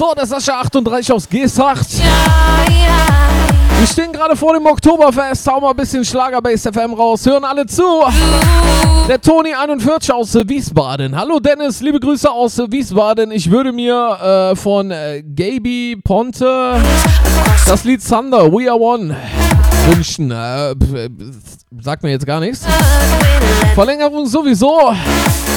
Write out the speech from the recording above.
So, das ist ja 38 aus Gesacht. Wir stehen gerade vor dem Oktoberfest, hauen mal ein bisschen Schlager-Bass FM raus, hören alle zu. Der Toni 41 aus Wiesbaden. Hallo Dennis, liebe Grüße aus Wiesbaden. Ich würde mir von Gaby Ponte das Lied Thunder, We Are One wünschen. Sagt mir jetzt gar nichts. Verlängerung sowieso.